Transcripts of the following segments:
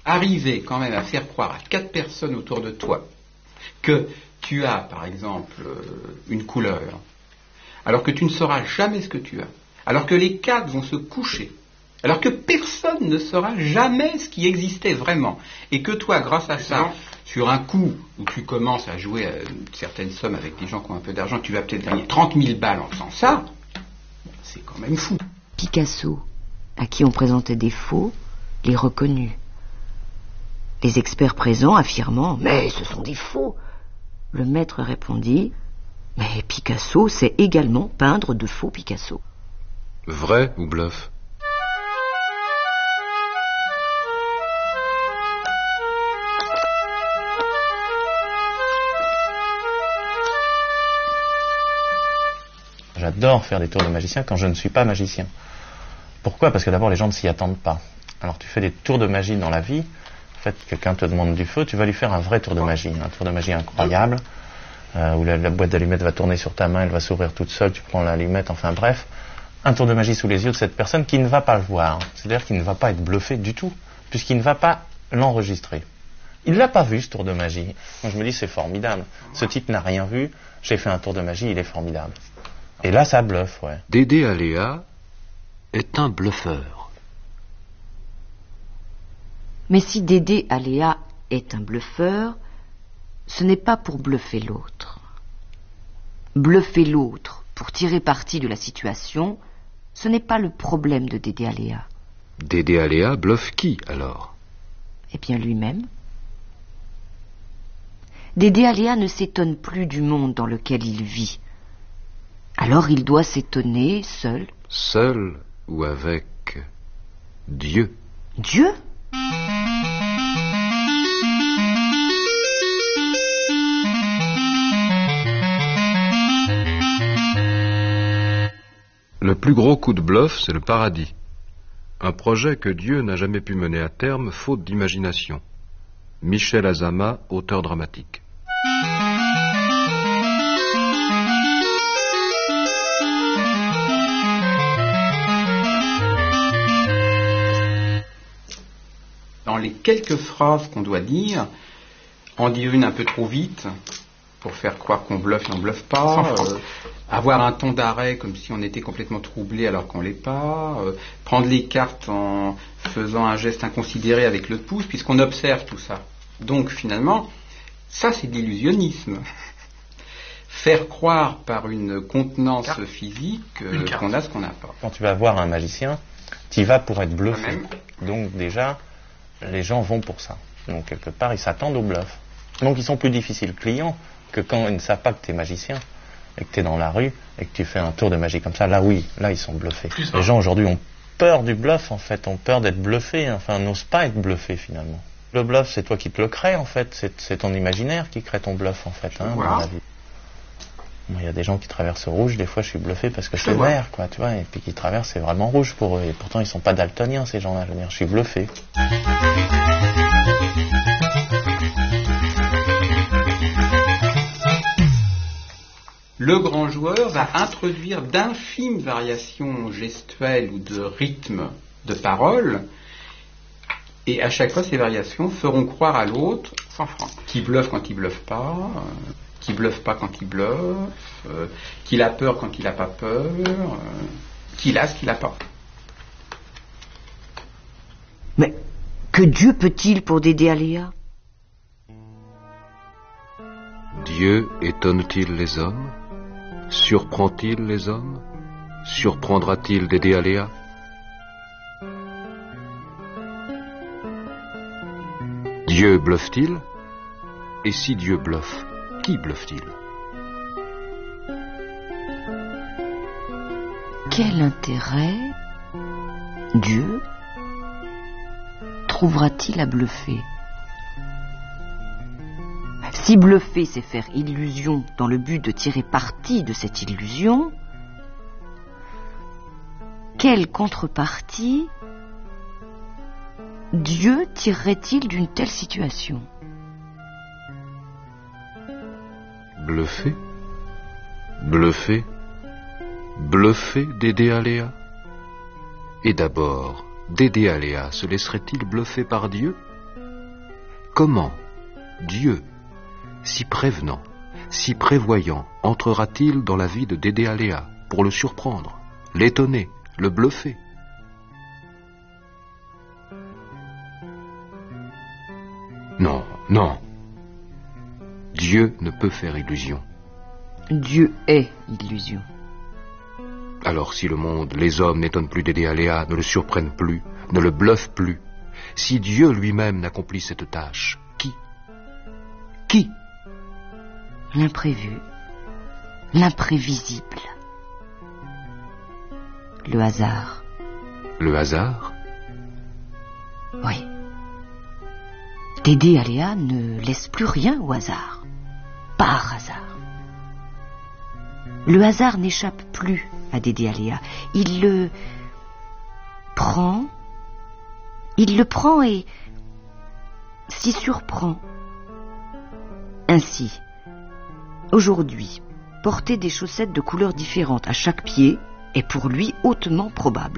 arriver quand même à faire croire à 4 personnes autour de toi que tu as, par exemple, une couleur, alors que tu ne sauras jamais ce que tu as, alors que les 4 vont se coucher, alors que personne ne saura jamais ce qui existait vraiment, et que toi, grâce à ça, sur un coup où tu commences à jouer à une certaine somme avec des gens qui ont un peu d'argent, tu vas peut-être gagner 30 000 balles en faisant ça, c'est quand même fou. Picasso, à qui on présentait des faux, les reconnut. Les experts présents affirmant « Mais ce sont des faux !» Le maître répondit « Mais Picasso sait également peindre de faux Picasso. » Vrai ou bluff? J'adore faire des tours de magicien quand je ne suis pas magicien. Pourquoi? Parce que d'abord les gens ne s'y attendent pas. Alors tu fais des tours de magie dans la vie. En fait, quelqu'un te demande du feu, tu vas lui faire un vrai tour de magie. Un tour de magie incroyable, où la boîte d'allumettes va tourner sur ta main, elle va s'ouvrir toute seule, tu prends l'allumette, enfin bref. Un tour de magie sous les yeux de cette personne qui ne va pas le voir. C'est-à-dire qu'il ne va pas être bluffé du tout, puisqu'il ne va pas l'enregistrer. Il ne l'a pas vu, ce tour de magie. Donc je me dis, c'est formidable. Ce type n'a rien vu, j'ai fait un tour de magie, il est formidable. Et là, ça bluffe, ouais. Dédé Aléa est un bluffeur. Mais si Dédé Aléa est un bluffeur, ce n'est pas pour bluffer l'autre. Bluffer l'autre pour tirer parti de la situation, ce n'est pas le problème de Dédé Aléa. Dédé Aléa bluffe qui, alors? Eh bien, lui-même. Dédé Aléa ne s'étonne plus du monde dans lequel il vit. Alors il doit s'étonner seul. Seul ou avec Dieu? Dieu? Le plus gros coup de bluff, c'est le paradis. Un projet que Dieu n'a jamais pu mener à terme, faute d'imagination. Michel Azama, auteur dramatique. Dans les quelques phrases qu'on doit dire, en dire une un peu trop vite, pour faire croire qu'on bluffe et on bluffe pas, avoir un ton d'arrêt comme si on était complètement troublé alors qu'on l'est pas, prendre les cartes en faisant un geste inconsidéré avec le pouce, puisqu'on observe tout ça. Donc finalement, ça c'est de l'illusionnisme. Faire croire par une contenance physique qu'on a ce qu'on n'a pas. Quand tu vas voir un magicien, tu y vas pour être bluffé. Donc déjà, les gens vont pour ça. Donc quelque part, ils s'attendent au bluff. Donc ils sont plus difficiles clients que quand ils ne savent pas que tu es magicien et que tu es dans la rue et que tu fais un tour de magie comme ça. Là oui, là ils sont bluffés. Les gens aujourd'hui ont peur du bluff en fait, ont peur d'être bluffés, enfin n'osent pas être bluffés finalement. Le bluff, c'est toi qui te le crée en fait, c'est ton imaginaire qui crée ton bluff en fait. Hein, dans la vie. Il y a des gens qui traversent au rouge, des fois je suis bluffé parce que c'est vert, quoi, tu vois, et puis qui traversent, c'est vraiment rouge pour eux, et pourtant ils sont pas daltoniens ces gens-là, je veux dire, je suis bluffé. Le grand joueur va introduire d'infimes variations gestuelles ou de rythme de parole, et à chaque fois ces variations feront croire à l'autre qui bluffe quand il bluffe pas, qui bluffe pas quand il bluffe, qu'il a peur quand il n'a pas peur, qu'il a ce qu'il n'a pas. Mais que Dieu peut-il pour Dédé Aléa? Dieu étonne-t-il les hommes? Surprend-il les hommes? Surprendra-t-il Dédé Aléa? Dieu bluffe-t-il? Et si Dieu bluffe, qui bluffe-t-il? Quel intérêt Dieu trouvera-t-il à bluffer? Si bluffer, c'est faire illusion dans le but de tirer parti de cette illusion, quelle contrepartie Dieu tirerait-il d'une telle situation? Bluffer? Bluffer? Bluffer Dédé Aléa? Et d'abord, Dédé Aléa se laisserait-il bluffer par Dieu? Comment Dieu, si prévenant, si prévoyant, entrera-t-il dans la vie de Dédé Aléa pour le surprendre, l'étonner, le bluffer? Non, non. Dieu ne peut faire illusion. Dieu est illusion. Alors si le monde, les hommes n'étonnent plus Dédé Aléa, ne le surprennent plus, ne le bluffent plus, si Dieu lui-même n'accomplit cette tâche, qui L'imprévu, l'imprévisible. Le hasard. Le hasard? Oui. Dédé Aléa ne laisse plus rien au hasard. Par hasard. Le hasard n'échappe plus à Dédé Aléa. Il le prend et s'y surprend. Ainsi, aujourd'hui, porter des chaussettes de couleurs différentes à chaque pied est pour lui hautement probable.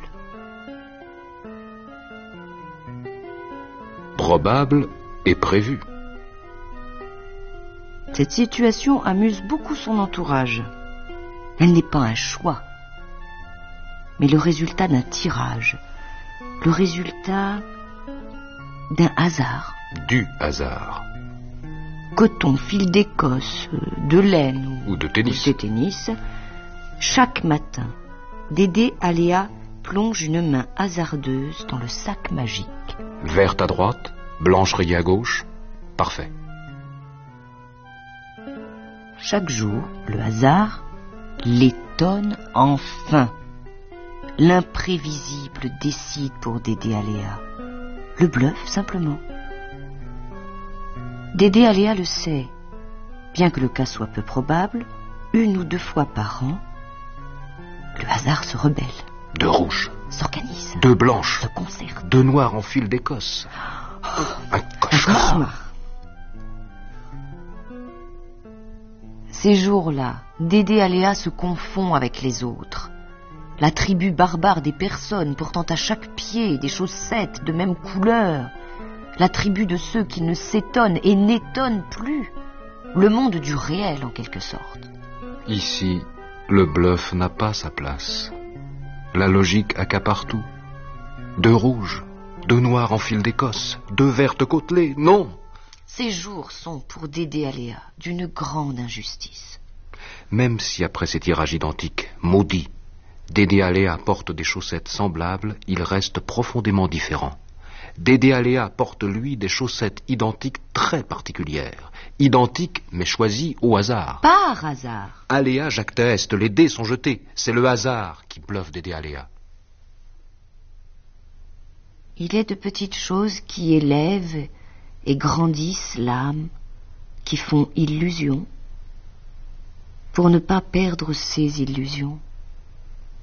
Probable et prévu. Cette situation amuse beaucoup son entourage. Elle n'est pas un choix, mais le résultat d'un tirage, le résultat d'un hasard. Du hasard. Coton, fil d'Écosse, de laine ou de tennis. Chaque matin, Dédé Aléa plonge une main hasardeuse dans le sac magique. Verte à droite, blanche rayée à gauche. Parfait. Chaque jour, le hasard l'étonne enfin. L'imprévisible décide pour Dédé Aléa. Le bluff, simplement. Dédé Aléa le sait. Bien que le cas soit peu probable, 1 ou 2 fois par an, le hasard se rebelle. 2 rouges. S'organise. 2 blanches. Se concerte. 2 noirs en fil d'Écosse. Un cauchemar. Ces jours-là, Dédé Aléa se confond avec les autres. La tribu barbare des personnes portant à chaque pied des chaussettes de même couleur. La tribu de ceux qui ne s'étonnent et n'étonnent plus. Le monde du réel, en quelque sorte. Ici, le bluff n'a pas sa place. La logique accapare tout. 2 rouges, 2 noirs en fil d'Écosse, 2 vertes côtelées, non. Ces jours sont pour Dédé Aléa d'une grande injustice. Même si après ces tirages identiques, maudits, Dédé Aléa porte des chaussettes semblables, il reste profondément différent. Dédé Aléa porte, lui, des chaussettes identiques très particulières. Identiques, mais choisies au hasard. Par hasard. Aléa, Jacques Teste, les dés sont jetés. C'est le hasard qui bluffe Dédé Aléa. Il est de petites choses qui élèvent et grandissent l'âme, qui font illusion, pour ne pas perdre ses illusions.